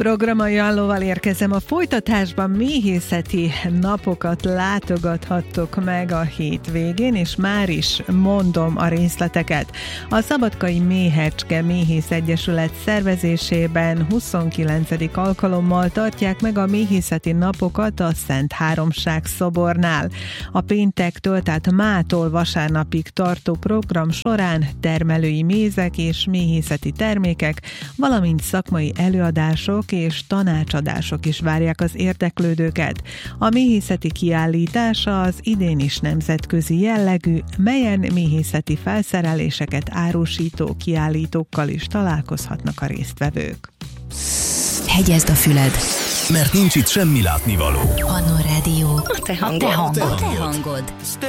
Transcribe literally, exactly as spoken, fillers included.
Programajánlóval érkezem a folytatásban. Méhészeti napokat látogathattok meg a hétvégén, és már is mondom a részleteket. A Szabadkai Méhecske Méhész Egyesület szervezésében huszonkilencedik alkalommal tartják meg a méhészeti napokat a Szent Háromság szobornál. A péntektől, tehát mától vasárnapig tartó program során termelői mézek és méhészeti termékek, valamint szakmai előadások és tanácsadások is várják az érdeklődőket. A méhészeti kiállítás az idén is nemzetközi jellegű, melyen méhészeti felszereléseket árusító kiállítókkal is találkozhatnak a résztvevők. Hegyezd a füled, mert nincs itt semmi látnivaló. Pannon Rádió. A te hangod. A te hangod. A te hangod.